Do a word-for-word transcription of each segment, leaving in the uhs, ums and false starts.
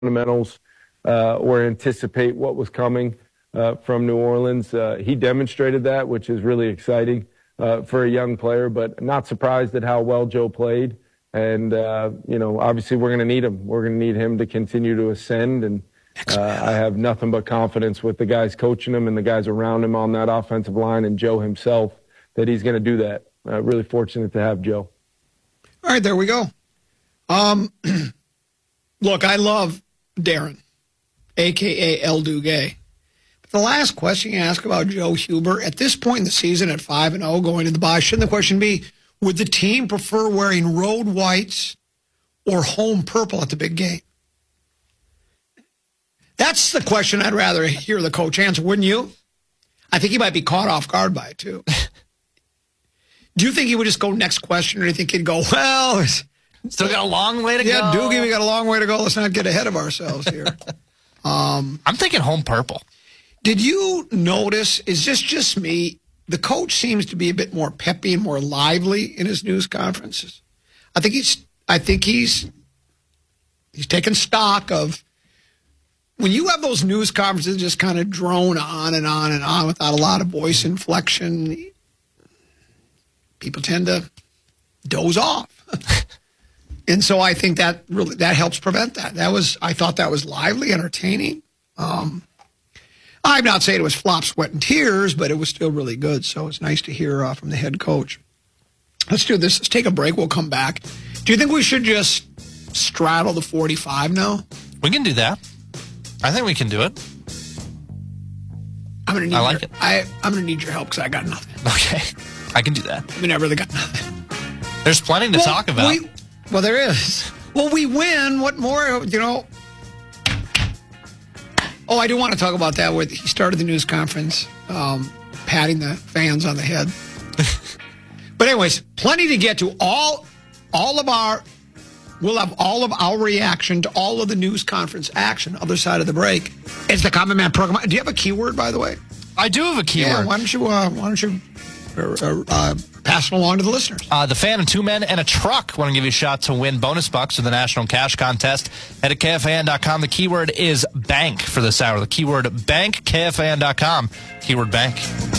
fundamentals uh, or anticipate what was coming uh, from New Orleans. Uh, he demonstrated that, which is really exciting uh, for a young player, but not surprised at how well Joe played. And, uh, you know, obviously we're going to need him. We're going to need him to continue to ascend. And uh, I have nothing but confidence with the guys coaching him and the guys around him on that offensive line and Joe himself that he's going to do that. Uh, really fortunate to have Joe. All right, there we go. Um, look, I love Darren, a k a. El Duguay. But the last question you ask about Joe Huber, at this point in the season at five and oh going to the bye, shouldn't the question be, would the team prefer wearing road whites or home purple at the big game? That's the question I'd rather hear the coach answer, wouldn't you? I think he might be caught off guard by it, too. Do you think he would just go next question, or do you think he'd go, well, still got a long way to yeah, go? Yeah, Doogie, we got a long way to go. Let's not get ahead of ourselves here. um, I'm thinking home purple. Did you notice, is this just me, the coach seems to be a bit more peppy and more lively in his news conferences. I think he's I think he's he's taking stock of when you have those news conferences just kind of drone on and on and on without a lot of voice inflection, people tend to doze off. And so I think that really that helps prevent that. That was I thought that was lively, entertaining. Um I'm not saying it was flop, sweat, and tears, but it was still really good. So it's nice to hear uh, from the head coach. Let's do this. Let's take a break. We'll come back. Do you think we should just straddle the forty-five now? We can do that. I think we can do it. I'm gonna need. I like your, it. I, I'm going to need your help because I got nothing. Okay. I can do that. I mean, I really got nothing. There's plenty to well, talk about. We, well, there is. Well, we win. What more, you know? Oh, I do want to talk about that. Where he started the news conference, um, patting the fans on the head. But anyways, plenty to get to. All, all of our, we'll have all of our reaction to all of the news conference action. Other side of the break. It's the Common Man program. Do you have a keyword, by the way? I do have a keyword. Yeah. Why don't you? Uh, why don't you uh, uh, pass it along to the listeners? Uh, the fan and two men and a truck want to give you a shot to win bonus bucks in the National Cash Contest. Head to K F A N dot com. The keyword is bank for this hour. The keyword bank, K F A N dot com. Keyword bank.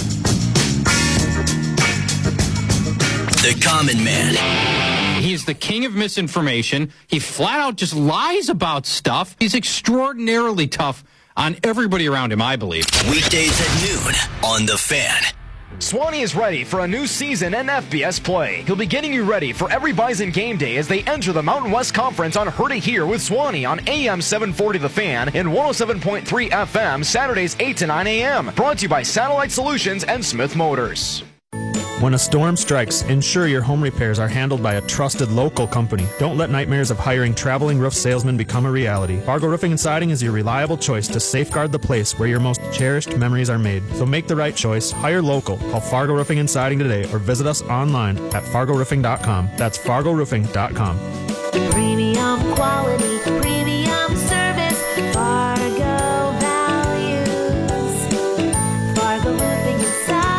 The Common Man. He's the king of misinformation. He flat out just lies about stuff. He's extraordinarily tough on everybody around him, I believe. Weekdays at noon on The Fan. Swanee is ready for a new season in F B S play. He'll be getting you ready for every Bison game day as they enter the Mountain West Conference on Heard It Here with Swanee on A M seven forty The Fan and one oh seven point three F M Saturdays eight to nine a.m. Brought to you by Satellite Solutions and Smith Motors. When a storm strikes, ensure your home repairs are handled by a trusted local company. Don't let nightmares of hiring traveling roof salesmen become a reality. Fargo Roofing and Siding is your reliable choice to safeguard the place where your most cherished memories are made. So make the right choice. Hire local. Call Fargo Roofing and Siding today or visit us online at fargo roofing dot com. That's fargo roofing dot com. Premium quality, premium service, Fargo values, Fargo Roofing and Siding.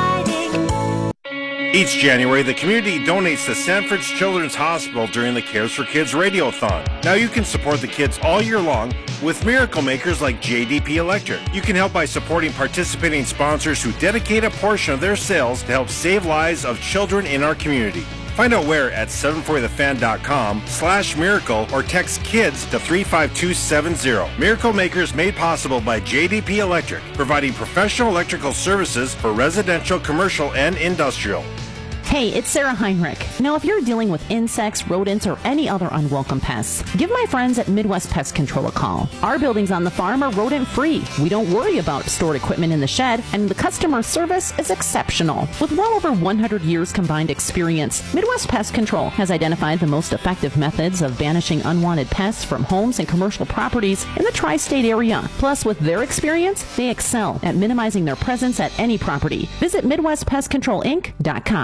Each January, the community donates to Sanford's Children's Hospital during the Cares for Kids Radiothon. Now you can support the kids all year long with miracle makers like J D P Electric. You can help by supporting participating sponsors who dedicate a portion of their sales to help save lives of children in our community. Find out where at seven forty the fan dot com slash miracle or text KIDS to three five two seven zero. Miracle Makers made possible by J D P Electric, providing professional electrical services for residential, commercial, and industrial. Hey, it's Sarah Heinrich. Now, if you're dealing with insects, rodents, or any other unwelcome pests, give my friends at Midwest Pest Control a call. Our buildings on the farm are rodent-free. We don't worry about stored equipment in the shed, and the customer service is exceptional. With well over one hundred years combined experience, Midwest Pest Control has identified the most effective methods of banishing unwanted pests from homes and commercial properties in the tri-state area. Plus, with their experience, they excel at minimizing their presence at any property. Visit Midwest Pest Control Inc dot com.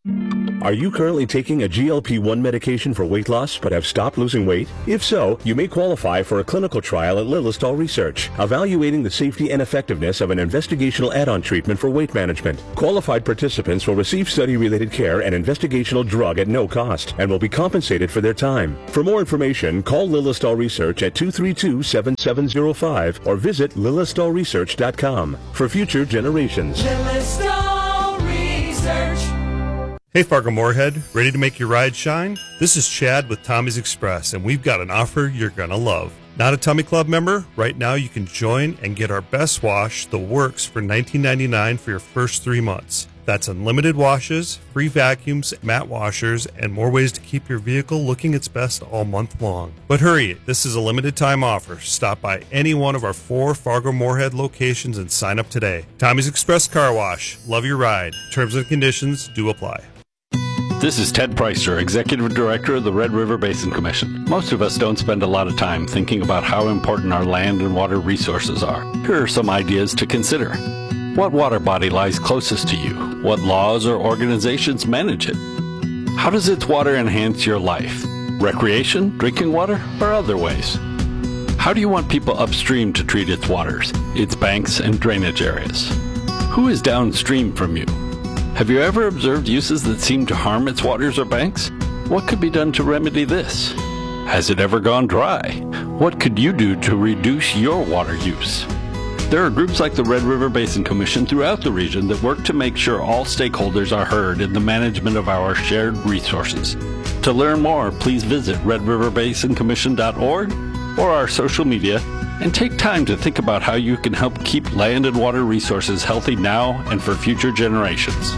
Are you currently taking a G L P one medication for weight loss but have stopped losing weight? If so, you may qualify for a clinical trial at Lilistol Research, evaluating the safety and effectiveness of an investigational add-on treatment for weight management. Qualified participants will receive study-related care and investigational drug at no cost and will be compensated for their time. For more information, call Lilistol Research at two three two, seven seven zero five or visit lilistol research dot com. For future generations. Lilistol Research. Hey Fargo Moorhead, ready to make your ride shine? This is Chad with Tommy's Express, and we've got an offer you're going to love. Not a Tommy Club member? Right now you can join and get our best wash, The Works, for nineteen ninety-nine dollars for your first three months. That's unlimited washes, free vacuums, matte washers, and more ways to keep your vehicle looking its best all month long. But hurry, this is a limited time offer. Stop by any one of our four Fargo Moorhead locations and sign up today. Tommy's Express Car Wash. Love your ride. Terms and conditions do apply. This is Ted Preister, Executive Director of the Red River Basin Commission. Most of us don't spend a lot of time thinking about how important our land and water resources are. Here are some ideas to consider. What water body lies closest to you? What laws or organizations manage it? How does its water enhance your life? Recreation, drinking water, or other ways? How do you want people upstream to treat its waters, its banks and drainage areas? Who is downstream from you? Have you ever observed uses that seem to harm its waters or banks? What could be done to remedy this? Has it ever gone dry? What could you do to reduce your water use? There are groups like the Red River Basin Commission throughout the region that work to make sure all stakeholders are heard in the management of our shared resources. To learn more, please visit red river basin commission dot org or our social media and take time to think about how you can help keep land and water resources healthy now and for future generations.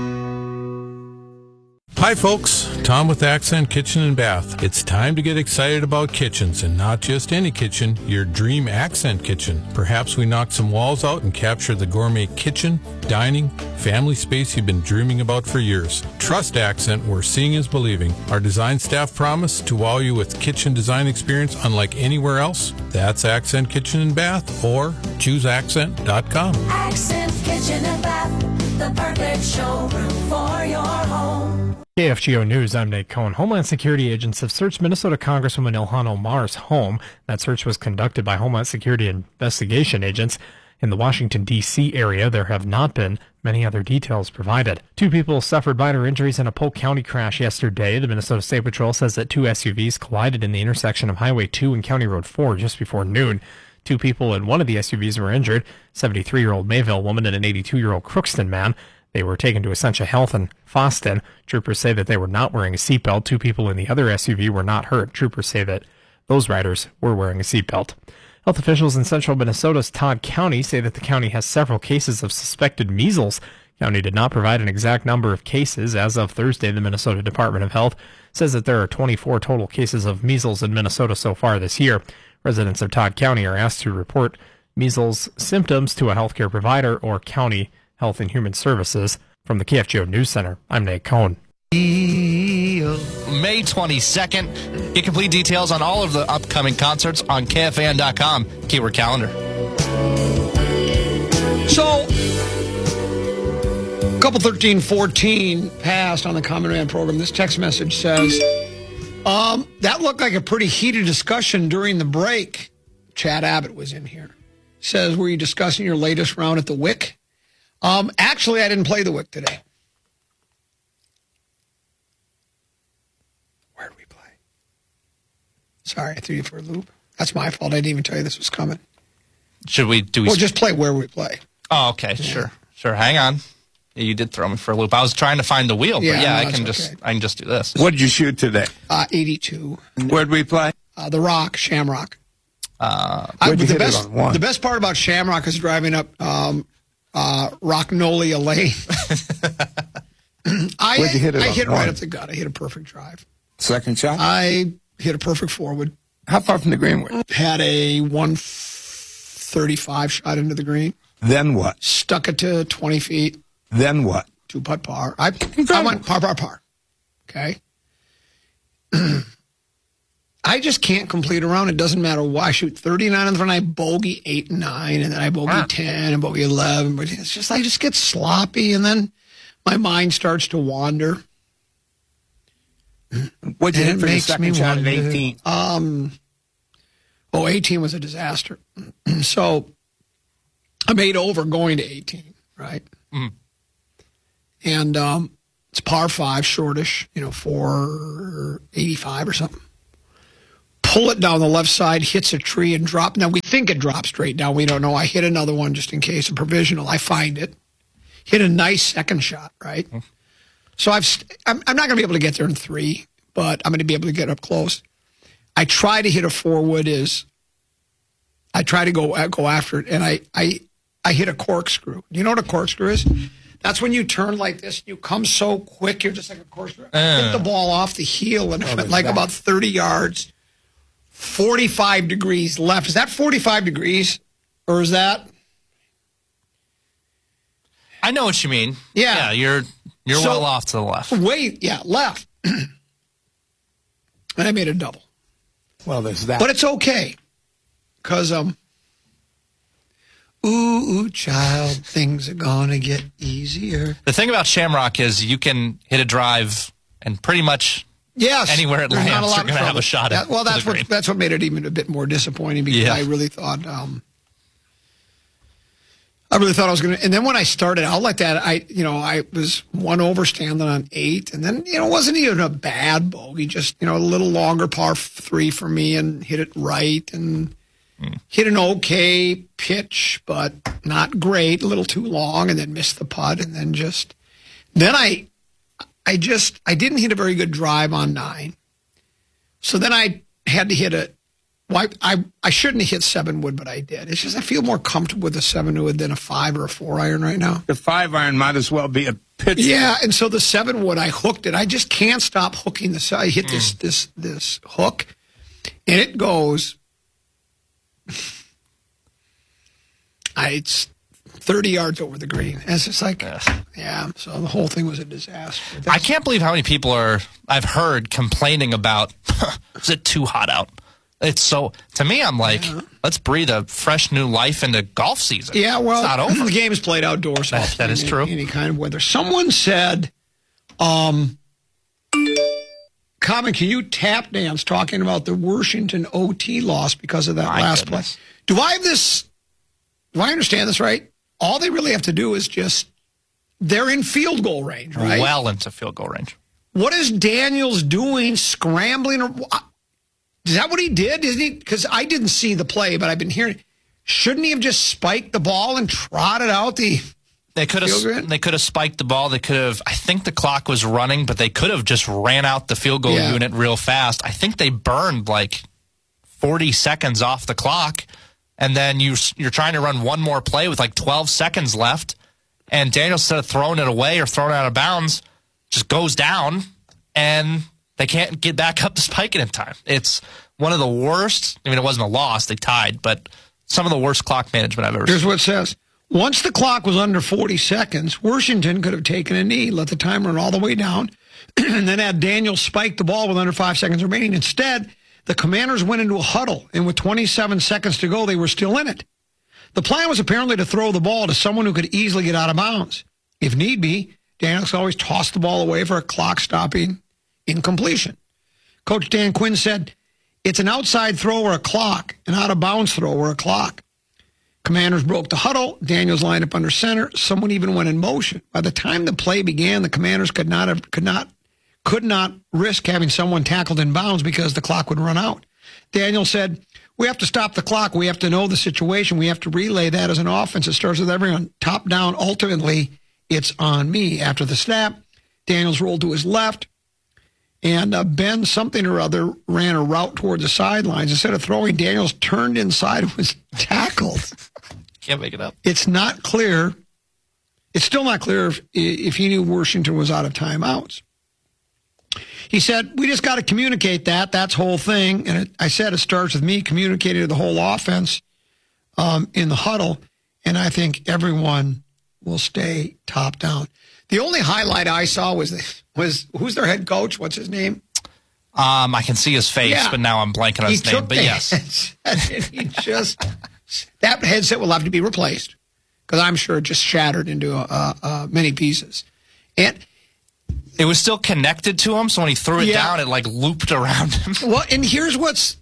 Hi folks, Tom with Accent Kitchen and Bath. It's time to get excited about kitchens, and not just any kitchen, your dream Accent kitchen. Perhaps we knock some walls out and capture the gourmet kitchen, dining, family space you've been dreaming about for years. Trust Accent, where seeing is believing. Our design staff promise to wow you with kitchen design experience unlike anywhere else. That's Accent Kitchen and Bath, or choose accent dot com. Accent Kitchen and Bath, the perfect showroom for your home. K F G O News, I'm Nate Cohn. Homeland Security agents have searched Minnesota Congresswoman Ilhan Omar's home. That search was conducted by Homeland Security investigation agents in the Washington, D C area. There have not been many other details provided. Two people suffered minor injuries in a Polk County crash yesterday. The Minnesota State Patrol says that two S U Vs collided in the intersection of Highway two and County Road four just before noon. Two people in one of the S U Vs were injured, a seventy-three-year-old Mayville woman and an eighty-two-year-old Crookston man. They were taken to Essentia Health in Foston. Troopers say that they were not wearing a seatbelt. Two people in the other S U V were not hurt. Troopers say that those riders were wearing a seatbelt. Health officials in central Minnesota's Todd County say that the county has several cases of suspected measles. The county did not provide an exact number of cases. As of Thursday, the Minnesota Department of Health says that there are twenty-four total cases of measles in Minnesota so far this year. Residents of Todd County are asked to report measles symptoms to a healthcare provider or county Health and Human Services. From the K F G O News Center, I'm Nate Cohn. May twenty-second. Get complete details on all of the upcoming concerts on K F A N dot com. Keyword calendar. So, couple thirteen fourteen passed on the Common Man program. This text message says, um, that looked like a pretty heated discussion during the break. Chad Abbott was in here. Says, were you discussing your latest round at the W I C? Um, actually, I didn't play the W I C today. Where did we play? Sorry, I threw you for a loop. That's my fault. I didn't even tell you this was coming. Should we do we? Well, just play where we play. Oh, okay, yeah. sure, sure. Hang on. Yeah, you did throw me for a loop. I was trying to find the wheel, yeah, but yeah, no, I can okay. just I can just do this. What did you shoot today? Uh, eighty-two. Where'd we play? Uh, the Rock, Shamrock. Uh, I, you the hit best, it on one? The best part about Shamrock is driving up um, uh, Rocknolia Lane. I, Where'd you hit it I on hit it one? right up the gut. I hit a perfect drive. Second shot? I hit a perfect forward. How far from the green were you? Had a one thirty-five shot into the green. Then what? Stuck it to twenty feet. Then what? Two putt par. I, I went par, par, par. Okay. I just can't complete a round. It doesn't matter what. I shoot thirty-nine on the front. I bogey eight and nine, and then I bogey ah. ten and bogey eleven. But it's just, I just get sloppy. And then my mind starts to wander. What'd you And hit it for the makes second me shot at wonder. eighteen? Um, oh, eighteen was a disaster. So I made over going to eighteen, right? Mm. And um, it's par five, shortish, you know, four eighty-five or something. Pull it down the left side, hits a tree and drop. Now, we think it drops straight down. We don't know. I hit another one just in case, a provisional. I find it. Hit a nice second shot, right? Mm. So I've, st- I'm, I'm not going to be able to get there in three, but I'm going to be able to get up close. I try to hit a four wood is, I try to go uh, go after it, and I, I I hit a corkscrew. Do you know what a corkscrew is? That's when you turn like this, you come so quick, you're just like a corkscrew. Uh. Hit the ball off the heel and Oh, it went there's like that. about thirty yards, forty-five degrees left. Is that forty-five degrees, or is that? I know what you mean. Yeah. Yeah, you're you're So- well off to the left. Wait, yeah, left. And I made a double. Well, there's that. But it's okay. Because, um, ooh, ooh, child, things are going to get easier. The thing about Shamrock is you can hit a drive and pretty much Yes. anywhere it there's not a lands, lot you're of going to have trouble. a shot That- at Well, to that's the what green. that's what made it even a bit more disappointing because Yeah. I really thought, um, I really thought I was going to. And then when I started out like that, I, you know, I was one over standing on eight, and then you know, it wasn't even a bad bogey, just you know, a little longer par three for me, and hit it right, and mm. hit an okay pitch, but not great, a little too long, and then missed the putt, and then just, then I, I just, I didn't hit a very good drive on nine, so then I had to hit a. Well, I, I, I shouldn't have hit seven wood, but I did. It's just I feel more comfortable with a seven wood than a five or a four iron right now. The five iron might as well be a pitch. Yeah, and so the seven wood, I hooked it. I just can't stop hooking the. I hit this this this hook, and it goes. I, it's thirty yards over the green. And it's just like, yeah. So the whole thing was a disaster. I can't believe how many people are I've heard complaining about. Is it too hot out? It's so, to me, I'm like, yeah. let's breathe a fresh new life into golf season. Yeah, well, it's not over. The game is played outdoors. That, that is true. Any kind of weather. Someone said, um, Common, can you tap dance talking about the Washington O T loss because of that My last goodness. play? Do I have this, do I understand this right? All they really have to do is just, they're in field goal range, right? Well into field goal range. What is Daniels doing, scrambling? Is that what he did? Isn't he? Because I didn't see the play, but I've been hearing. Shouldn't he have just spiked the ball and trotted out the? They could have. They could have spiked the ball. They could have. I think the clock was running, but they could have just ran out the field goal Yeah. unit real fast. I think they burned like forty seconds off the clock, and then you you're trying to run one more play with like twelve seconds left, and Daniel, instead of throwing it away or throwing it out of bounds, just goes down and. They can't get back up to spike it in time. It's one of the worst. I mean, it wasn't a loss. They tied, but some of the worst clock management I've ever Here's seen. what it says. Once the clock was under forty seconds, Washington could have taken a knee, let the time run all the way down, and then had Daniel spike the ball with under five seconds remaining. Instead, the Commanders went into a huddle, and with twenty-seven seconds to go, they were still in it. The plan was apparently to throw the ball to someone who could easily get out of bounds. If need be, Daniels always tossed the ball away for a clock-stopping incompletion. Coach Dan Quinn said, it's an outside throw or a clock, an out-of-bounds throw or a clock. Commanders broke the huddle. Daniels lined up under center. Someone even went in motion. By the time the play began, the Commanders could not have, could not could not risk having someone tackled in bounds because the clock would run out. Daniels said, we have to stop the clock. We have to know the situation. We have to relay that as an offense. It starts with everyone top down. Ultimately, it's on me. After the snap, Daniels rolled to his left. And uh, Ben something or other ran a route toward the sidelines. Instead of throwing, Daniels turned inside and was tackled. Can't make it up. It's not clear. It's still not clear if, if he knew Washington was out of timeouts. He said, we just got to communicate that. That's the whole thing. And it, I said it starts with me communicating to the whole offense um, in the huddle. And I think everyone will stay top down. The only highlight I saw was, was who's their head coach? What's his name? Um, I can see his face, Yeah. but now I'm blanking on He his name. took But the yes. headset and he just, that headset will have to be replaced because I'm sure it just shattered into uh, uh, many pieces. And it was still connected to him, so when he threw it Yeah. down, it like looped around him. Well, and here's what's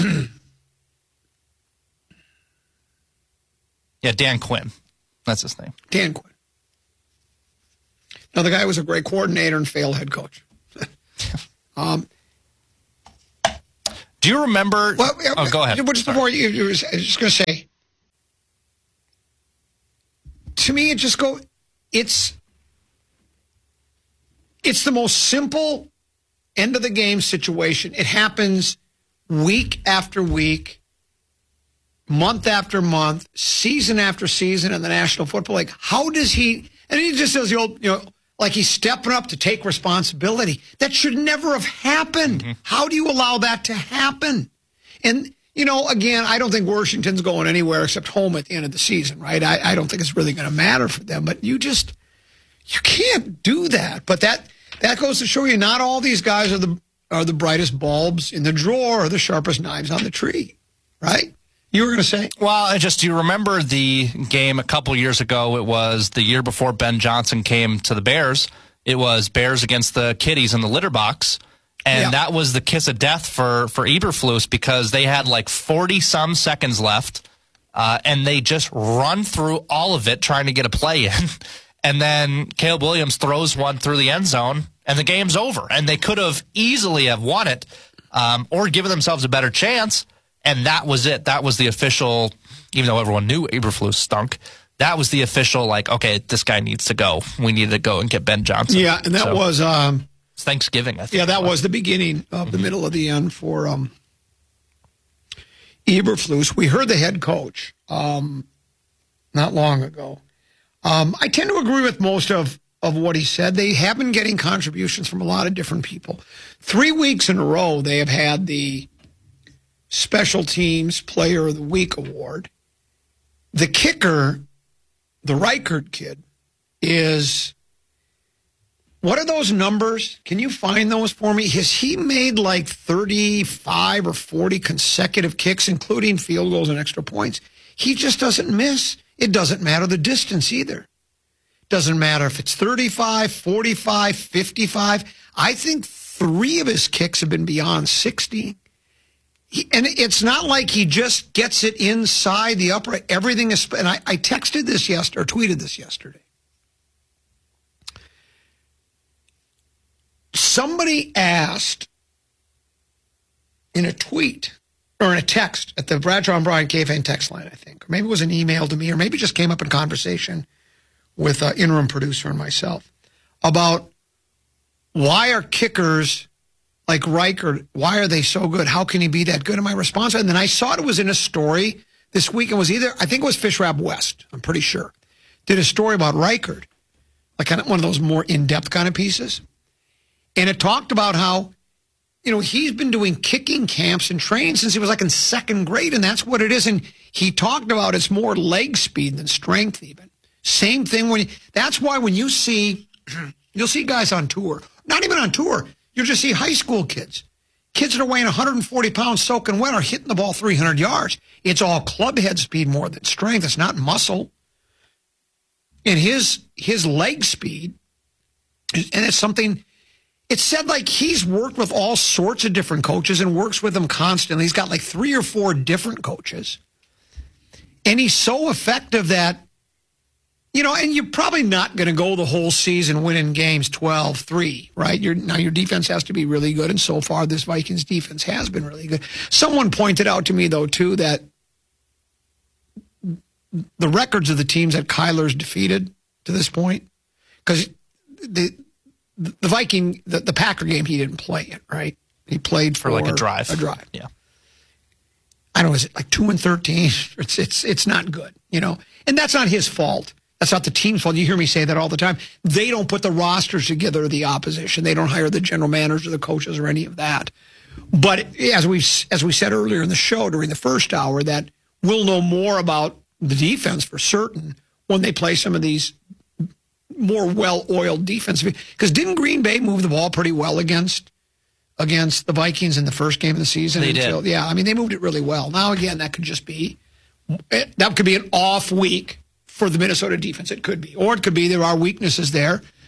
Yeah, Dan Quinn. That's his name. Dan Quinn. Now, the guy was a great coordinator and failed head coach. um, Do you remember? Well, oh, go ahead. Just before you, you was, I was just going to say, to me, it just go. It's it's the most simple end of the game situation. It happens week after week, month after month, season after season in the National Football League. How does he? And he just does the old, you know, like he's stepping up to take responsibility. That should never have happened. Mm-hmm. How do you allow that to happen? And, you know, again, I don't think Washington's going anywhere except home at the end of the season, right? I, I don't think it's really going to matter for them. But you just, you can't do that. But that that goes to show you not all these guys are the are the brightest bulbs in the drawer or the sharpest knives on the tree, right? You were going to say? Well, I just, do you remember the game a couple years ago? It was the year before Ben Johnson came to the Bears. It was Bears against the Kitties in the litter box. And Yeah. that was the kiss of death for, for Eberflus because they had like forty-some seconds left, uh, and they just run through all of it trying to get a play in. And then Caleb Williams throws one through the end zone, and the game's over. And they could have easily have won it um, or given themselves a better chance. And that was it. That was the official, even though everyone knew Eberflus stunk, that was the official, like, okay, this guy needs to go. We need to go and get Ben Johnson. Yeah, and that So, was um, it's Thanksgiving, I think. yeah, that was the beginning of the middle of the end for um, Eberflus. We heard the head coach um, not long ago. Um, I tend to agree with most of, of what he said. They have been getting contributions from a lot of different people. Three weeks in a row, they have had the Special Teams Player of the Week award. The kicker, the Reichert kid, is, what are those numbers? Can you find those for me? Has he made like thirty-five or forty consecutive kicks, including field goals and extra points? He just doesn't miss. It doesn't matter the distance either. Doesn't matter if it's thirty-five, forty-five, fifty-five. I think three of his kicks have been beyond sixty. He, and it's not like he just gets it inside the upright. Everything is, and I, I texted this yesterday, or tweeted this yesterday. Somebody asked in a tweet or in a text at the Bradshaw and Brian K F N text line, I think, or maybe it was an email to me, or maybe it just came up in conversation with an interim producer and myself about why are kickers like Reichert, why are they so good? How can he be that good? And my response, and then I saw it was in a story this week. It was either, I think it was Fish Wrap West, I'm pretty sure, did a story about Reichert, like kind of one of those more in-depth kind of pieces. And it talked about how, you know, he's been doing kicking camps and training since he was like in second grade, and that's what it is. And he talked about it's more leg speed than strength even. Same thing when, that's why when you see, you'll see guys on tour, not even on tour, you'll just see high school kids. Kids that are weighing one hundred forty pounds soaking wet are hitting the ball three hundred yards. It's all club head speed more than strength. It's not muscle. And his his leg speed, and it's something, it's said like he's worked with all sorts of different coaches and works with them constantly. He's got like three or four different coaches. And he's so effective that, you know, and you're probably not going to go the whole season winning games twelve three, right? You're, now, your defense has to be really good, and so far this Vikings defense has been really good. Someone pointed out to me, though, too, that the records of the teams that Kyler's defeated to this point, because the the Viking, the, the Packer game, he didn't play it, right? He played for, For like a drive. A drive. Yeah. I don't know, is it like two and thirteen? It's, it's, it's not good, you know? And that's not his fault. That's not the team's fault. You hear me say that all the time. They don't put the rosters together of the opposition. They don't hire the general managers or the coaches or any of that. But as we as we said earlier in the show during the first hour, that we'll know more about the defense for certain when they play some of these more well-oiled defense. Because didn't Green Bay move the ball pretty well against against the Vikings in the first game of the season? They until, did. Yeah, I mean, they moved it really well. Now, again, that could just be that could be an off week for the Minnesota defense. It could be. Or it could be there are weaknesses there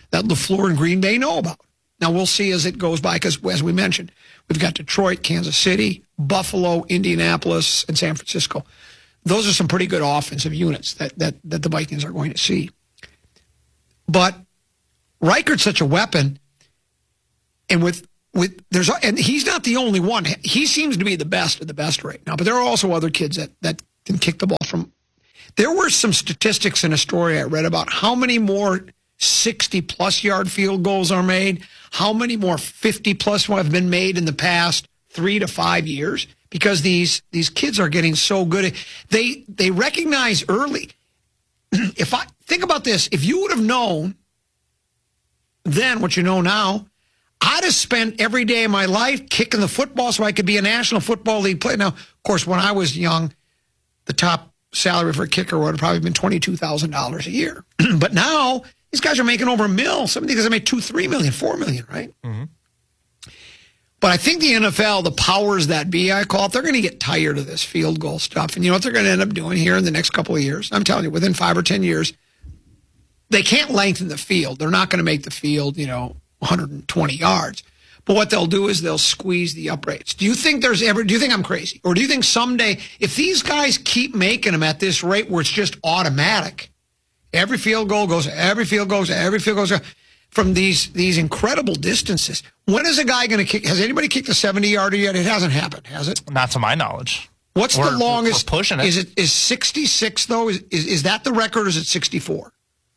that LaFleur and Green Bay know about. Now, we'll see as it goes by because, as we mentioned, we've got Detroit, Kansas City, Buffalo, Indianapolis, and San Francisco. Those are some pretty good offensive units that that, that the Vikings are going to see. But Reichard's such a weapon, and with with there's and he's not the only one. He seems to be the best of the best right now. But there are also other kids that that can kick the ball from. There were some statistics in a story I read about how many more sixty-plus yard field goals are made, how many more fifty-plus have been made in the past three to five years, because these these kids are getting so good. They they recognize early. If I think about this, if you would have known then what you know now, I'd have spent every day of my life kicking the football so I could be a National Football League player. Now, of course, when I was young, the top salary for a kicker would have probably been twenty-two thousand dollars a year. But now, these guys are making over a mil. Some of these guys make two, three million, four million, right? Mm-hmm. But I think the N F L, the powers that be, I call it, they're going to get tired of this field goal stuff. And you know what they're going to end up doing here in the next couple of years? I'm telling you, within five or ten years, they can't lengthen the field. They're not going to make the field, you know, one hundred twenty yards. But what they'll do is they'll squeeze the uprights. Do you think there's ever, do you think I'm crazy? Or do you think someday, if these guys keep making them at this rate where it's just automatic, every field goal goes, every field goes, every field goes from these these incredible distances. When is a guy going to kick? Has anybody kicked a seventy-yarder yet? It hasn't happened, has it? Not to my knowledge. What's we're, the longest? We're pushing it. Is it is sixty-six though? Is, is is that the record? Or is it sixty-four?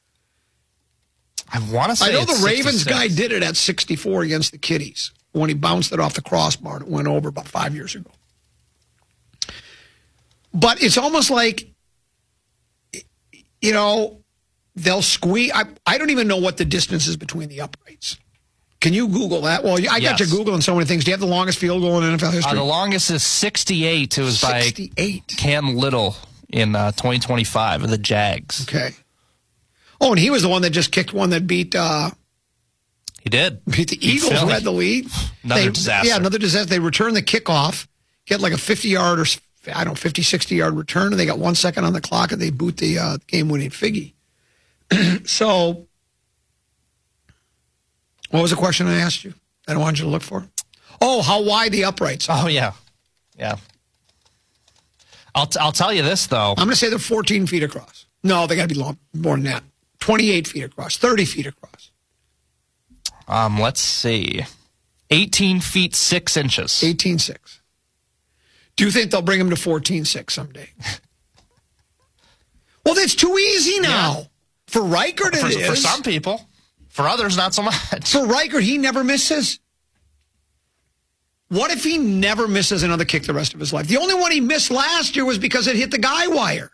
I want to say I know it's the Ravens sixty-six. guy did it at sixty-four against the Kitties when he bounced it off the crossbar and it went over about five years ago. But it's almost like, you know, they'll squeeze. I, I don't even know what the distance is between the uprights. Can you Google that? Well, I got Yes. you Googling so many things. Do you have the longest field goal in N F L history? Uh, the longest is sixty-eight. It was sixty-eight. by Cam Little in uh, twenty twenty-five of the Jags. Okay. Oh, and he was the one that just kicked one that beat uh, He did. beat the Beat Eagles, Philly. who had the lead. Another They- disaster. Yeah, another disaster. They returned the kickoff, get like a fifty-yard or, I don't know, fifty, sixty-yard return, and they got one second on the clock, and they boot the uh, game-winning Figgy. So, what was the question I asked you that I wanted you to look for? Oh, how wide the uprights are. Oh, yeah. Yeah. I'll, t- I'll tell you this, though. I'm going to say they're fourteen feet across. No, they got to be long, more than that. twenty-eight feet across, thirty feet across. Um, let's see. eighteen feet, six inches. eighteen six. Do you think they'll bring him to fourteen six someday? Well, that's too easy now. Yeah. For Reichard, it for, is. For some people. For others, not so much. For Reichard, he never misses. What if he never misses another kick the rest of his life? The only one he missed last year was because it hit the guy wire.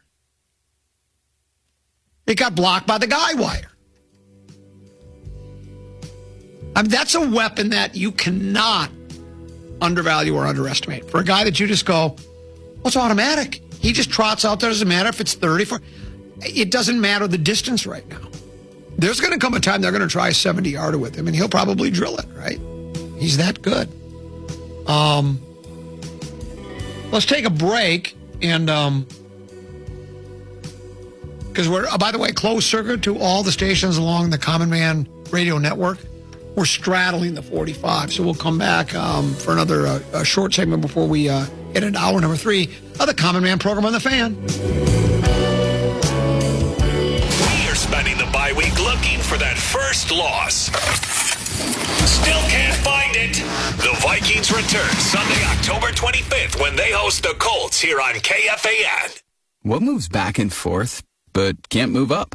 It got blocked by the guy wire. I mean, that's a weapon that you cannot undervalue or underestimate. For a guy that you just go, well, it's automatic. He just trots out there. Doesn't matter if it's thirty-four. It doesn't matter the distance right now. There's going to come a time they're going to try a seventy-yarder with him, and he'll probably drill it, right? He's that good. Um, let's take a break, and um, because we're, oh, by the way, closed circuit to all the stations along the Common Man Radio Network. We're straddling the forty-five, so we'll come back um, for another uh, a short segment before we uh, hit into hour number three of the Common Man program on the Fan. We are spending the bye week looking for that first loss. Still can't find it. The Vikings return Sunday, October twenty-fifth, when they host the Colts here on K F A N. What moves back and forth, but can't move up?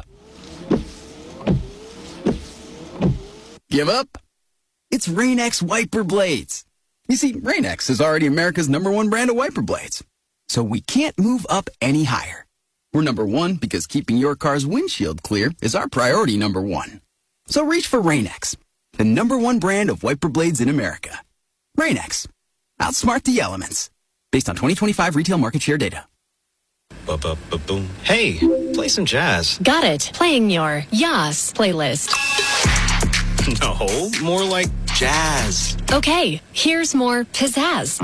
Give up? It's Rain-X wiper blades. You see, Rain-X is already America's number one brand of wiper blades. So we can't move up any higher. We're number one because keeping your car's windshield clear is our priority number one. So reach for Rain-X, the number one brand of wiper blades in America. Rain-X. Outsmart the elements. Based on twenty twenty-five retail market share data. Ba-ba-ba-boom. Hey, play some jazz. Got it. Playing your Yas playlist. No, more like jazz. Okay, here's more pizzazz.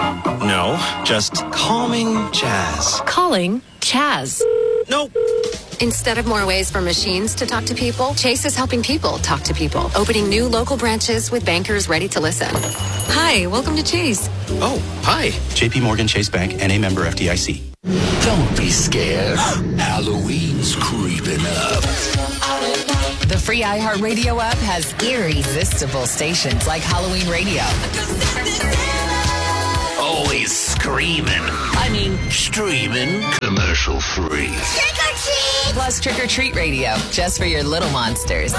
No, just calming jazz. Calling Chaz. Nope. Instead of more ways for machines to talk to people, Chase is helping people talk to people, opening new local branches with bankers ready to listen. Hi, welcome to Chase. Oh, hi. J P Morgan Chase Bank, N A member F D I C. Don't be scared. Halloween's creeping up. The free iHeartRadio app has irresistible stations like Halloween Radio. Always screaming. I mean, streaming. Commercial free. Trick or treat! Plus Trick or Treat Radio, just for your little monsters.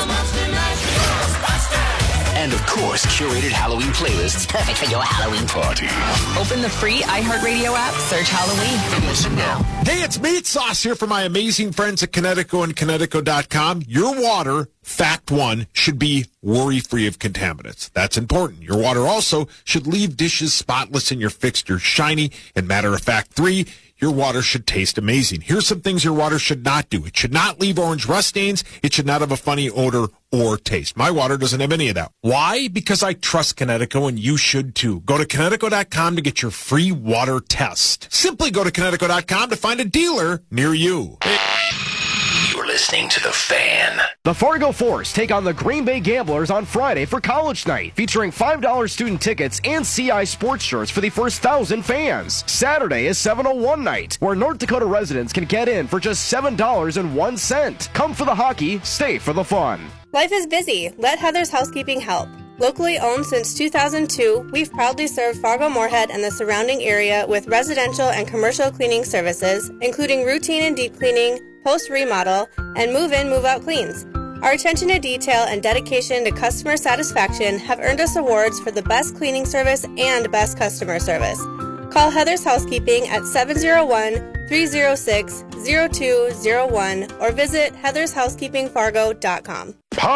And of course, curated Halloween playlists perfect for your Halloween party. Open the free iHeartRadio app, search Halloween, and listen now. Hey, it's Meat Sauce here for my amazing friends at Kinetico and Kinetico dot com. Your water, fact one, should be worry-free of contaminants. That's important. Your water also should leave dishes spotless and your fixtures shiny. And matter of fact three, your water should taste amazing. Here's some things your water should not do. It should not leave orange rust stains. It should not have a funny odor or taste. My water doesn't have any of that. Why? Because I trust Kinetico, and you should too. Go to Kinetico dot com to get your free water test. Simply go to Kinetico dot com to find a dealer near you. You're listening to The Fan. The Fargo Force take on the Green Bay Gamblers on Friday for College Night, featuring five dollars student tickets and C I sports shirts for the first thousand fans. Saturday is seven oh one night, where North Dakota residents can get in for just seven dollars and one cent. Come for the hockey, stay for the fun. Life is busy. Let Heather's Housekeeping help. Locally owned since two thousand two, we've proudly served Fargo-Moorhead and the surrounding area with residential and commercial cleaning services, including routine and deep cleaning, post-remodel, and move-in, move-out cleans. Our attention to detail and dedication to customer satisfaction have earned us awards for the best cleaning service and best customer service. Call Heather's Housekeeping at seven oh one, three oh six, oh two oh one or visit heathers housekeeping fargo dot com.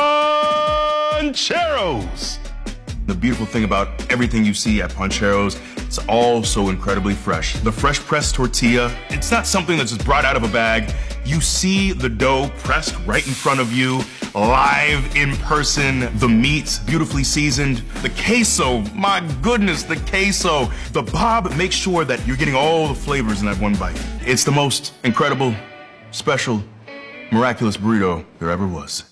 Pancheros! The beautiful thing about everything you see at Pancheros, it's all so incredibly fresh. The fresh pressed tortilla, it's not something that's just brought out of a bag. You see the dough pressed right in front of you, live in person. The meat, beautifully seasoned. The queso, my goodness, the queso. The Bob makes sure that you're getting all the flavors in that one bite. It's the most incredible, special, miraculous burrito there ever was.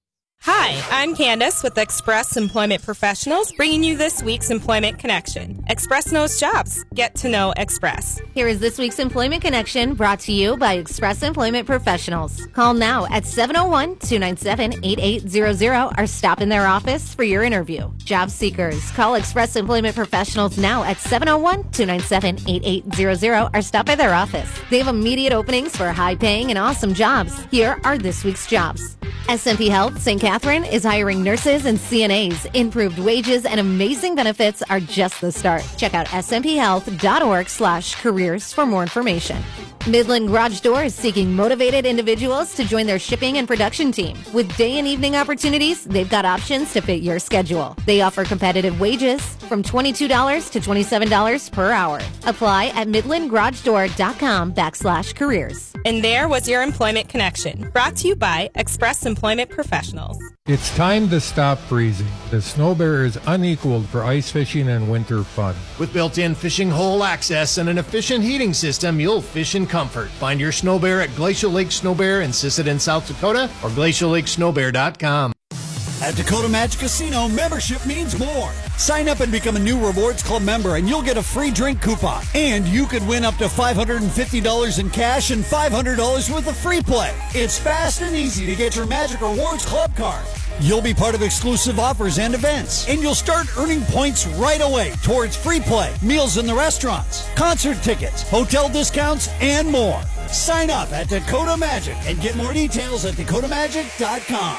Hi, I'm Candace with Express Employment Professionals, bringing you this week's Employment Connection. Express knows jobs. Get to know Express. Here is this week's Employment Connection, brought to you by Express Employment Professionals. Call now at seven oh one, two nine seven, eight eight zero zero or stop in their office for your interview. Job seekers, call Express Employment Professionals now at seven oh one, two nine seven, eight eight zero zero or stop by their office. They have immediate openings for high-paying and awesome jobs. Here are this week's jobs. S and P Health Saint Catherine is hiring nurses and C N As. Improved wages and amazing benefits are just the start. Check out s m p health dot org slash careers for more information. Midland Garage Door is seeking motivated individuals to join their shipping and production team. With day and evening opportunities, they've got options to fit your schedule. They offer competitive wages from twenty-two dollars to twenty-seven dollars per hour. Apply at midland garage door dot com backslash careers. And there was your Employment Connection, brought to you by Express Employment Professionals. It's time to stop freezing. The Snow Bear is unequaled for ice fishing and winter fun. With built-in fishing hole access and an efficient heating system, you'll fish in comfort. Find your Snow Bear at Glacial Lake Snow Bear in Sisseton, South Dakota, or glacial lake snow bear dot com. At Dakota Magic Casino, membership means more. Sign up and become a new Rewards Club member, and you'll get a free drink coupon. And you could win up to five hundred fifty dollars in cash and five hundred dollars worth of free play. It's fast and easy to get your Magic Rewards Club card. You'll be part of exclusive offers and events, and you'll start earning points right away towards free play, meals in the restaurants, concert tickets, hotel discounts, and more. Sign up at Dakota Magic and get more details at dakota magic dot com.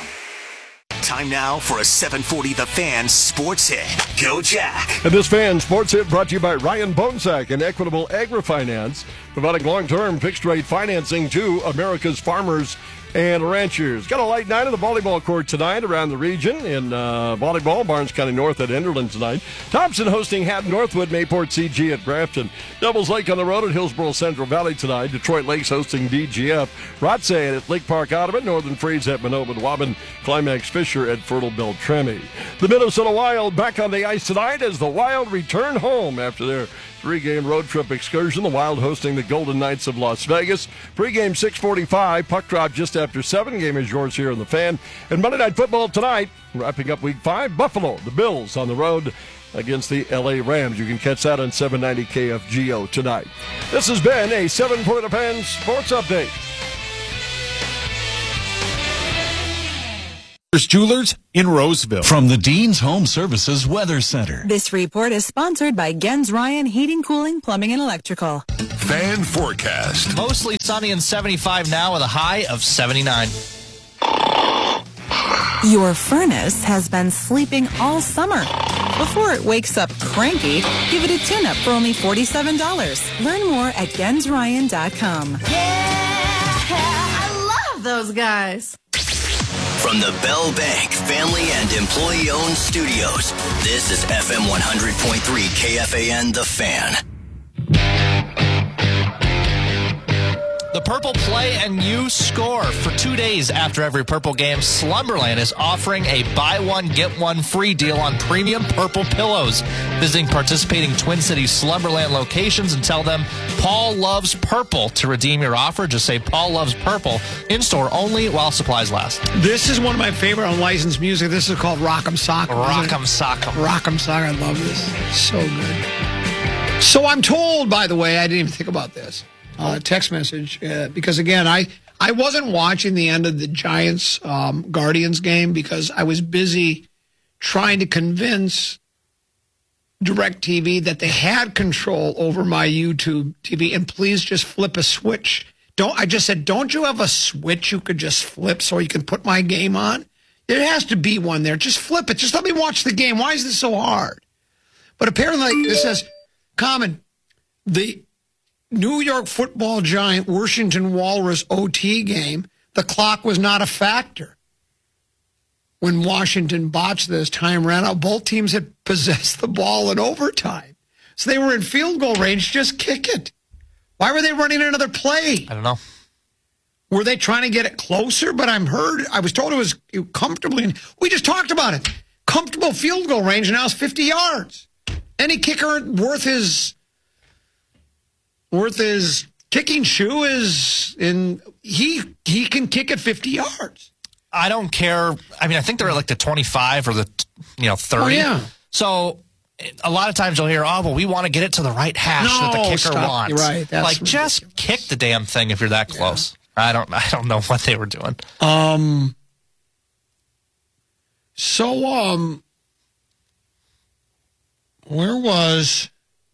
Time now for a seven forty The Fan Sports Hit. Go Jack. And this Fan Sports Hit brought to you by Ryan Bonesack and Equitable Agri-Finance, providing long-term fixed-rate financing to America's farmers and ranchers. Got a light night on the volleyball court tonight around the region. In uh, volleyball, Barnes County North at Enderlin tonight. Thompson hosting Hatton Northwood, Mayport C G at Grafton. Devils Lake on the road at Hillsborough Central Valley tonight. Detroit Lakes hosting D G F. Rotsay at Lake Park Audubon. Northern Freeze at Minot Waban. Climax Fisher at Fertile Beltrami. The Minnesota Wild back on the ice tonight as the Wild return home after their three-game road trip excursion. The Wild hosting the Golden Knights of Las Vegas. Pre-game six forty-five. Puck drop just after seven. Game is yours here on the Fan. And Monday Night Football tonight, wrapping up Week five. Buffalo, the Bills on the road against the L A Rams. You can catch that on seven ninety K F G O tonight. This has been a seven forty The Fan Sports Update. Jewelers in Roseville. From the Dean's Home Services Weather Center. This report is sponsored by Gens Ryan Heating, Cooling, Plumbing, and Electrical. Fan forecast. Mostly sunny and seventy-five now with a high of seventy-nine. Your furnace has been sleeping all summer. Before it wakes up cranky, give it a tune-up for only forty-seven dollars. Learn more at gens ryan dot com. Yeah, I love those guys. From the Bell Bank family and employee-owned studios, this is F M one hundred point three K F A N The Fan. The Purple Play and You Score. For two days after every Purple game, Slumberland is offering a buy one, get one free deal on premium Purple pillows. Visiting participating Twin Cities Slumberland locations and tell them Paul loves Purple to redeem your offer. Just say Paul loves Purple. In-store only while supplies last. This is one of my favorite unlicensed music. This is called Rock'em Sock'em. Rock'em Sock'em. Rock'em Sock'em. I love this. So good. So I'm told, by the way, I didn't even think about this. Uh, text message, uh, because again, I, I wasn't watching the end of the Giants um, Guardians game because I was busy trying to convince DirecTV that they had control over my YouTube T V, and please just flip a switch. Don't I just said, don't you have a switch you could just flip so you can put my game on? There has to be one there. Just flip it. Just let me watch the game. Why is this so hard? But apparently, it says, Common, the New York Football Giant Washington Walrus O T game, the clock was not a factor. When Washington botched this, time ran out. Both teams had possessed the ball in overtime. So they were in field goal range. Just kick it. Why were they running another play? I don't know. Were they trying to get it closer? But I'm heard, I was told it was comfortably, in, we just talked about it. Comfortable field goal range, and now it's fifty yards. Any kicker worth his... Worth his kicking shoe is in, he he can kick at fifty yards. I don't care. I mean, I think they're at like the twenty-five or the, you know, thirty. Oh, yeah. So a lot of times you'll hear, oh, well, we want to get it to the right hash no, that the kicker stop. wants. You're right. That's like, ridiculous. Just kick the damn thing if you're that close. Yeah. I don't I don't know what they were doing. Um. So, um, where was...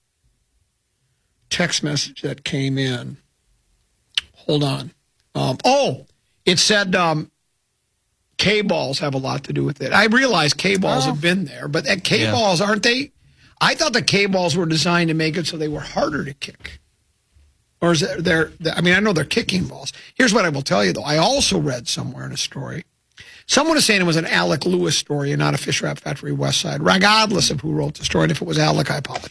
text message that came in. Hold on. Um, oh, it said um, K-balls have a lot to do with it. I realize K-balls oh. have been there, but that K-balls, yeah. aren't they? I thought the K-balls were designed to make it so they were harder to kick. Or is it, they're, I mean, I know they're kicking balls. Here's what I will tell you, though. I also read somewhere in a story. Someone is saying it was an Alec Lewis story and not a Fish Wrap Factory West Side, regardless of who wrote the story. And if it was Alec, I apologize.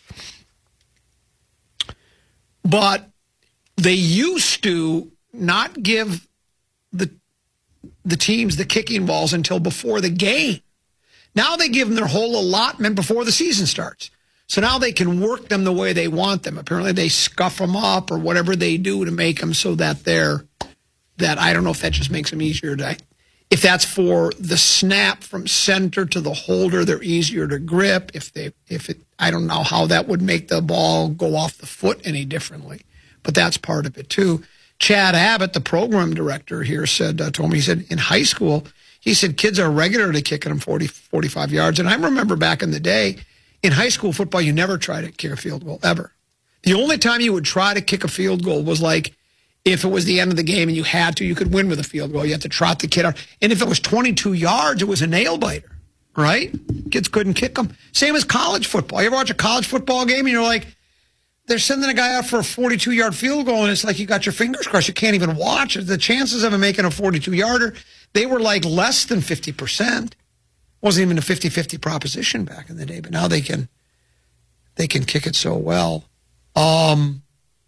But they used to not give the the teams the kicking balls until before the game. Now they give them their whole allotment before the season starts. So now they can work them the way they want them. Apparently they scuff them up or whatever they do to make them so that they're, that I don't know if that just makes them easier to, if that's for the snap from center to the holder, they're easier to grip. If they, if it, I don't know how that would make the ball go off the foot any differently, but that's part of it too. Chad Abbott, the program director here, said, uh, told me, he said, in high school, he said kids are regularly kicking them forty, forty-five yards. And I remember back in the day, in high school football, you never tried to kick a field goal, ever. The only time you would try to kick a field goal was like if it was the end of the game and you had to, you could win with a field goal. You had to trot the kid out. And if it was twenty-two yards, it was a nail biter, right? Kids couldn't kick them. Same as college football. You ever watch a college football game and you're like, they're sending a guy out for a forty-two-yard field goal, and it's like you got your fingers crossed. You can't even watch it. The chances of him making a forty-two-yarder, they were like less than fifty percent. Wasn't even a fifty-fifty proposition back in the day, but now they can they can kick it so well. Um,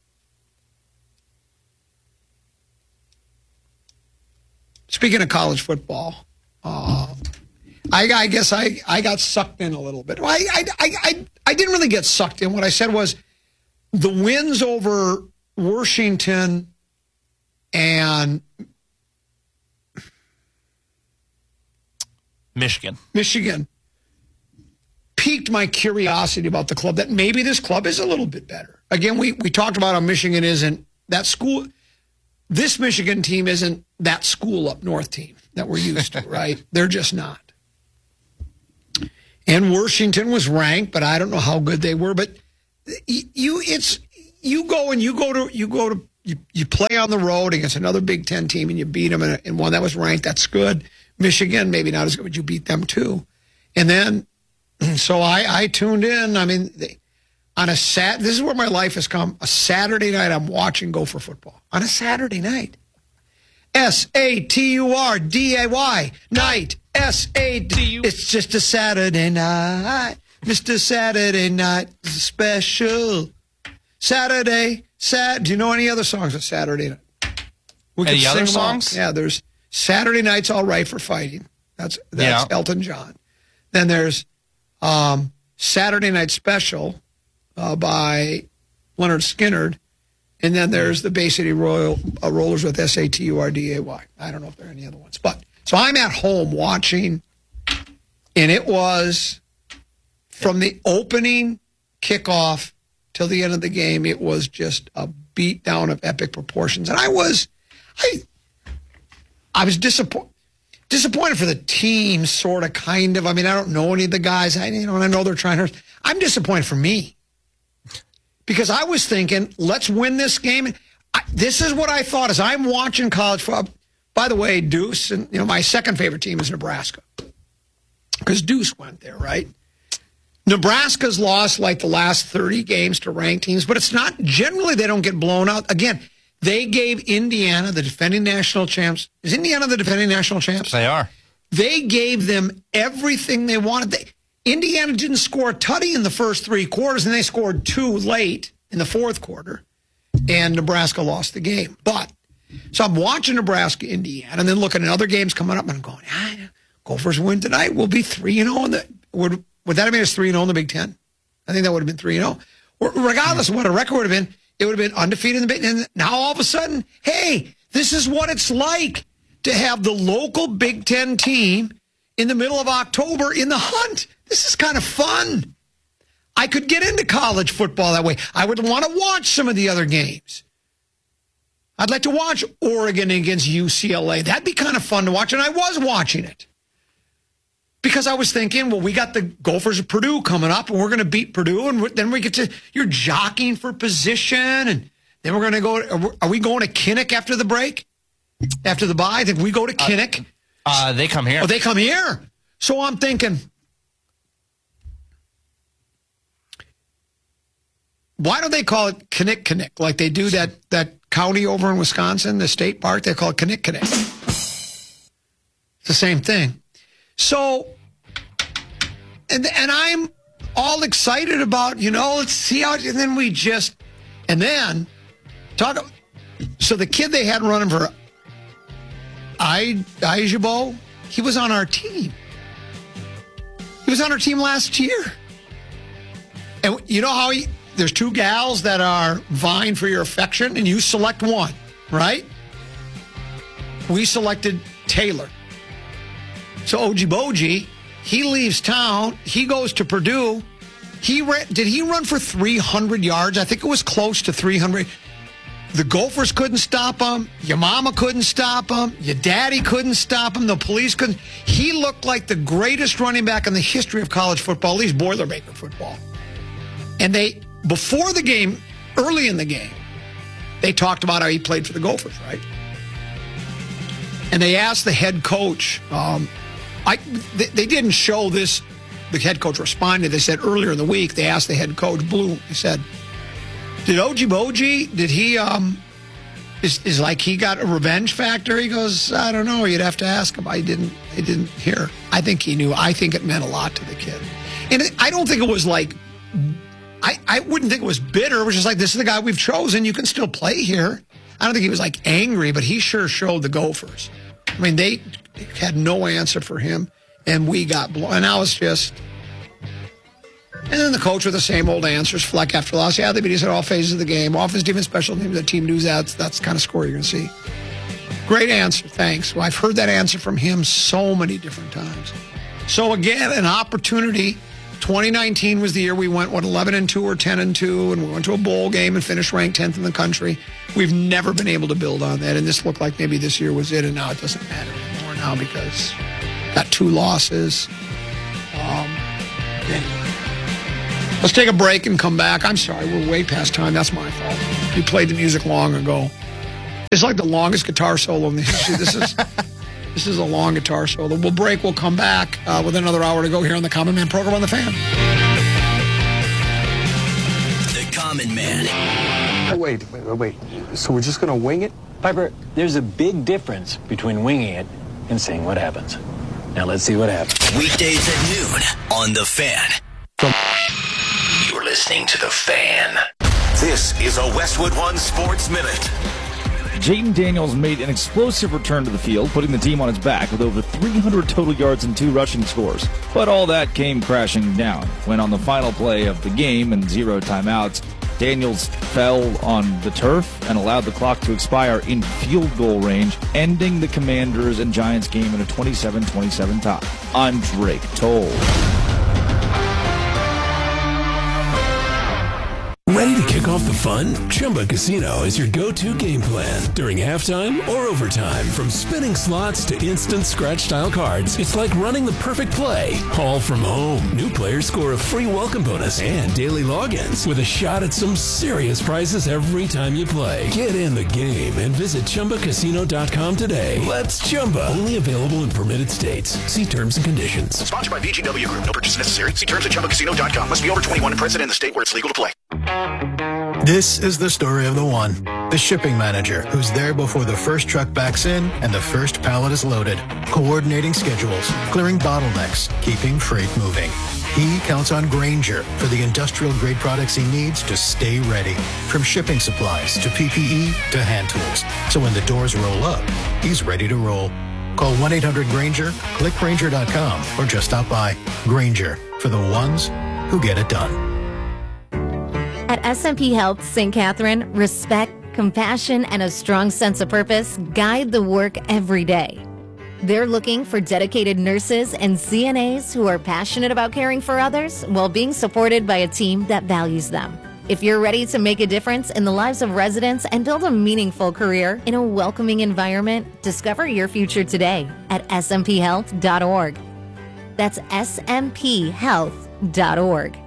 speaking of college football, uh, I, I guess I, I got sucked in a little bit. I, I, I, I didn't really get sucked in. What I said was, the wins over Washington and Michigan. Michigan piqued my curiosity about the club, that maybe this club is a little bit better. Again, we, we talked about how Michigan isn't that school. This Michigan team isn't that school up north team that we're used to, right? They're just not. And Washington was ranked, but I don't know how good they were. But you, it's you go and you go to you go to you, you play on the road against another Big Ten team and you beat them in, in one that was ranked. That's good. Michigan, maybe not as good, but you beat them too. And then, so I, I tuned in. I mean, they, on a sat. This is where my life has come. A Saturday night, I'm watching Gopher football on a Saturday night. S A T U R D A Y night. S A T U. It's just a Saturday night. Mister Saturday night special. Saturday, Sat. Do you know any other songs of Saturday night? We any could other sing them all. songs? Yeah, there's Saturday Night's All Right for Fighting. That's that's Yeah. Elton John. Then there's um, Saturday Night Special uh, by Leonard Skinner. And then there's the Bay City Royal uh, Rollers with S A T U R D A Y. I don't know if there are any other ones. But so I'm at home watching, and it was from the opening kickoff till the end of the game, it was just a beatdown of epic proportions. And I was, I, I was disappointed. Disappointed for the team, sort of, kind of. I mean, I don't know any of the guys. I, you know, and I know they're trying hard. I'm disappointed for me. Because I was thinking, let's win this game. I, this is what I thought as I'm watching college football. By the way, Deuce, and you know, my second favorite team is Nebraska. Because Deuce went there, right? Nebraska's lost like the last thirty games to ranked teams, but it's not, generally they don't get blown out. Again, they gave Indiana, the defending national champs. Is Indiana the defending national champs? They are. They gave them everything they wanted. They, Indiana didn't score a tutty in the first three quarters, and they scored two late in the fourth quarter, and Nebraska lost the game. But, so I'm watching Nebraska, Indiana, and then looking at other games coming up, and I'm going, ah, Gophers win tonight. We'll be three and oh in the, would, would that have made us three and oh in the Big Ten? I think that would have been three and oh. Regardless of what a record would have been, it would have been undefeated in the Big Ten. And now all of a sudden, hey, this is what it's like to have the local Big Ten team in the middle of October in the hunt. This is kind of fun. I could get into college football that way. I would want to watch some of the other games. I'd like to watch Oregon against U C L A. That'd be kind of fun to watch, and I was watching it. Because I was thinking, well, we got the Gophers of Purdue coming up, and we're going to beat Purdue, and then we get to, you're jockeying for position, and then we're going to go, are we going to Kinnick after the break? After the bye? I think we go to Kinnick. Uh, uh, they come here. Oh, they come here. So I'm thinking, why don't they call it Kinnick Kinnick like they do that that county over in Wisconsin, the state park? They call it Kinnick Kinnick. It's the same thing. So, and and I'm all excited about, you know, let's see how, and then we just, and then talk. So the kid they had running for I Ijabo, he was on our team. He was on our team last year. And you know how he, there's two gals that are vying for your affection, and you select one, right? We selected Taylor. So Ojiboji, he leaves town. He goes to Purdue. He ran, did he run for three hundred yards? I think it was close to three hundred. The Gophers couldn't stop him. Your mama couldn't stop him. Your daddy couldn't stop him. The police couldn't. He looked like the greatest running back in the history of college football, at least Boilermaker football. And they, before the game, early in the game, they talked about how he played for the Gophers, right? And they asked the head coach, um, I, they, they didn't show this, the head coach responded. They said earlier in the week, they asked the head coach, Bloom, they said, did Ojiboji, did he, um, is, is like he got a revenge factor? He goes, I don't know. You'd have to ask him. I didn't, I didn't hear. I think he knew. I think it meant a lot to the kid. And it, I don't think it was like, I, I wouldn't think it was bitter. It was just like, this is the guy we've chosen. You can still play here. I don't think he was like angry, but he sure showed the Gophers. I mean, they had no answer for him, and we got blown. And I was just, And then the coach with the same old answers, Fleck after loss. Yeah, they beat us at all phases of the game. Offense, defense, special teams, the team news. That's, that's the kind of score you're going to see. Great answer, thanks. Well, I've heard that answer from him so many different times. So again, an opportunity. twenty nineteen was the year we went, what, eleven and two or ten and two, and we went to a bowl game and finished ranked tenth in the country. We've never been able to build on that, and this looked like maybe this year was it, and now it doesn't matter anymore now because got two losses. Um, anyway. Let's take a break and come back. I'm sorry, we're way past time. That's my fault. We played the music long ago. It's like the longest guitar solo in the history. This is this is a long guitar solo. We'll break. We'll come back uh, with another hour to go here on the Common Man program on the Fan. The Common Man. Oh, wait, wait, wait, wait. So we're just going to wing it? Piper, there's a big difference between winging it and seeing what happens. Now let's see what happens. Weekdays at noon on the Fan. You're listening to the Fan. This is a Westwood One Sports Minute. Jayden Daniels made an explosive return to the field, putting the team on his back with over three hundred total yards and two rushing scores. But all that came crashing down when on the final play of the game and zero timeouts, Daniels fell on the turf and allowed the clock to expire in field goal range, ending the Commanders and Giants game in a twenty-seven twenty-seven tie. I'm Drake Toll. Ready to kick off the fun? Chumba Casino is your go-to game plan during halftime or overtime. From spinning slots to instant scratch-style cards, it's like running the perfect play, all from home. New players score a free welcome bonus and daily logins with a shot at some serious prizes every time you play. Get in the game and visit Chumba Casino dot com today. Let's Chumba. Only available in permitted states. See terms and conditions. Sponsored by V G W Group. No purchase necessary. See terms at Chumba Casino dot com. Must be over twenty-one and present in the state where it's legal to play. This is the story of the one, the shipping manager, who's there before the first truck backs in and the first pallet is loaded, coordinating schedules, clearing bottlenecks, keeping freight moving. He counts on Grainger for the industrial-grade products he needs to stay ready, from shipping supplies to P P E to hand tools. So when the doors roll up, he's ready to roll. Call one eight hundred Grainger, click Grainger dot com, or just stop by. Grainger, for the ones who get it done. At S M P Health Saint Catherine, respect, compassion, and a strong sense of purpose guide the work every day. They're looking for dedicated nurses and C N As who are passionate about caring for others while being supported by a team that values them. If you're ready to make a difference in the lives of residents and build a meaningful career in a welcoming environment, discover your future today at S M P health dot org. That's S M P health dot org.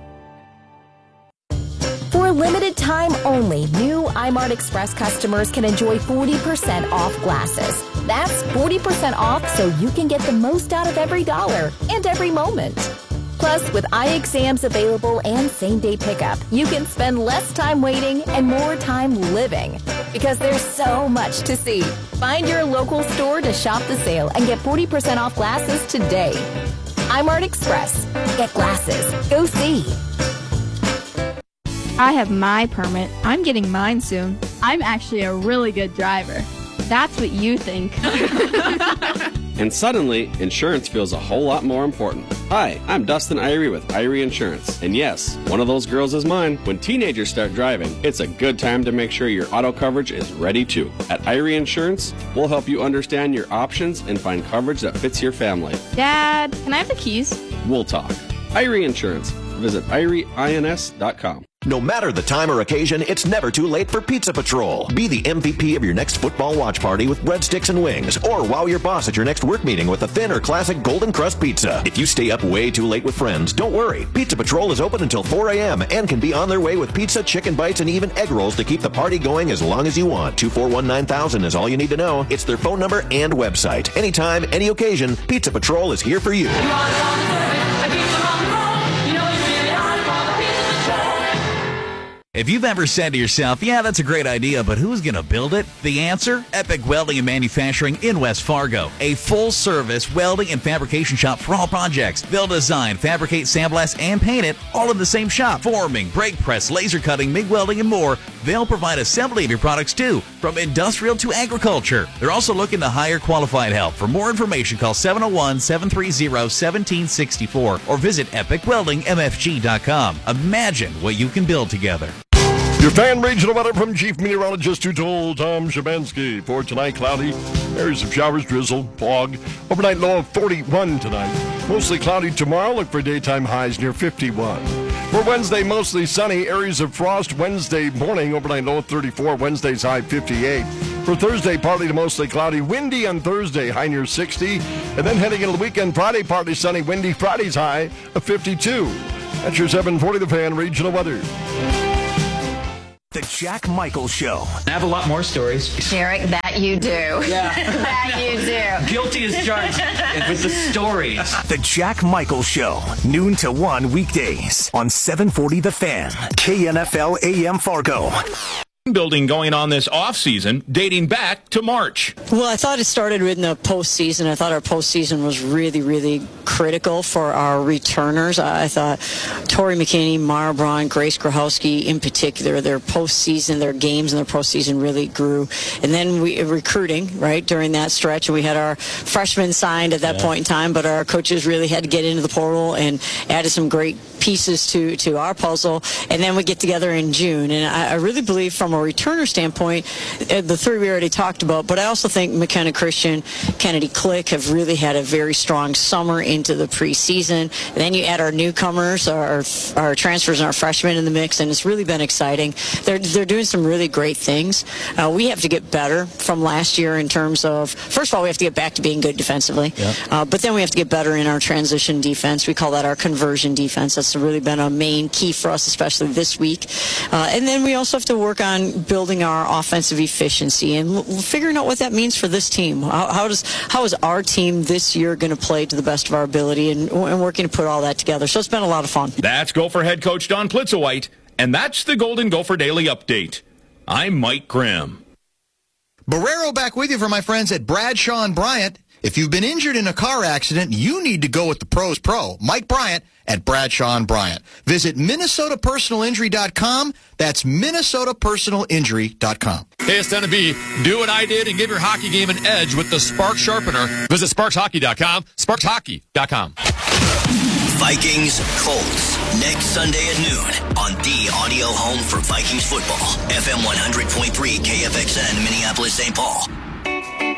For a limited time only, new iMart Express customers can enjoy forty percent off glasses. That's forty percent off so you can get the most out of every dollar and every moment. Plus, with eye exams available and same-day pickup, you can spend less time waiting and more time living. Because there's so much to see. Find your local store to shop the sale and get forty percent off glasses today. iMart Express. Get glasses. Go see. I have my permit. I'm getting mine soon. I'm actually a really good driver. That's what you think. And suddenly, insurance feels a whole lot more important. Hi, I'm Dustin Irie with Irie Insurance. And yes, one of those girls is mine. When teenagers start driving, it's a good time to make sure your auto coverage is ready too. At Irie Insurance, we'll help you understand your options and find coverage that fits your family. Dad, can I have the keys? We'll talk. Irie Insurance. Visit irie ins dot com. No matter the time or occasion, it's never too late for Pizza Patrol. Be the M V P of your next football watch party with breadsticks and wings, or wow your boss at your next work meeting with a thin or classic golden crust pizza. If you stay up way too late with friends, don't worry. Pizza Patrol is open until four a.m. and can be on their way with pizza, chicken bites, and even egg rolls to keep the party going as long as you want. two four one nine thousand is all you need to know. It's their phone number and website. Anytime, any occasion, Pizza Patrol is here for you. If you've ever said to yourself, yeah, that's a great idea, but who's going to build it? The answer? Epic Welding and Manufacturing in West Fargo. A full-service welding and fabrication shop for all projects. They'll design, fabricate, sandblast, and paint it all in the same shop. Forming, brake press, laser cutting, MIG welding, and more. They'll provide assembly of your products, too. from industrial to agriculture. They're also looking to hire qualified help. For more information, call seven oh one, seven three zero, one seven six four or visit epic welding m f g dot com. Imagine what you can build together. Your fan regional weather from Chief Meteorologist who told Tom Shabansky. For tonight, cloudy, areas of showers, drizzle, fog. Overnight low of forty-one tonight. Mostly cloudy tomorrow. Look for daytime highs near fifty-one. For Wednesday, mostly sunny, areas of frost. Wednesday morning, overnight low of thirty-four. Wednesday's high fifty-eight. For Thursday, partly to mostly cloudy. Windy on Thursday, high near sixty. And then heading into the weekend, Friday, partly sunny, windy. Friday's high of fifty-two. That's your seven forty The Fan regional weather. The Jack Michaels Show. I have a lot more stories. Derek, that you do. Yeah. That you do. Guilty as charged with the stories. The Jack Michaels Show. Noon to one weekdays on seven forty The Fan. K N F L A M Fargo. Building going on this offseason dating back to March. Well, I thought it started in the postseason. I thought our postseason was really, really critical for our returners. I thought Tori McKinney, Mara Braun, Grace Grahowski in particular, their postseason, their games in their postseason really grew. And then we recruiting, right, during that stretch. And we had our freshmen signed at that yeah. point in time, but our coaches really had to get into the portal and added some great pieces to, to our puzzle. And then we get together in June. And I, I really believe from a returner standpoint, the three we already talked about, but I also think McKenna Christian, Kennedy Click have really had a very strong summer into the preseason. And then you add our newcomers, our our transfers and our freshmen in the mix, and it's really been exciting. They're they're doing some really great things. Uh, we have to get better from last year in terms of, first of all, we have to get back to being good defensively, yeah. uh, but then we have to get better in our transition defense. We call that our conversion defense. That's really been a main key for us, especially this week. Uh, and then we also have to work on building our offensive efficiency and l- figuring out what that means for this team. How, how does how is our team this year going to play to the best of our ability, and, and working to put all that together. So it's been a lot of fun. That's Gopher head coach Don Plitzowite, and that's the Golden Gopher Daily Update. I'm Mike Grimm. Barrero back with you for my friends at Bradshaw and Bryant. If you've been injured in a car accident, you need to go with the pros pro. Mike Bryant at Bradshaw and Bryant. Visit Minnesota Personal Injury dot com. That's Minnesota Personal Injury dot com. Hey, it's time to be do what I did and give your hockey game an edge with the Spark Sharpener. Visit Sparks Hockey dot com, Sparks Hockey dot com. Vikings Colts next Sunday at noon on the audio home for Vikings football. F M one hundred point three K F X N, Minneapolis, Saint Paul.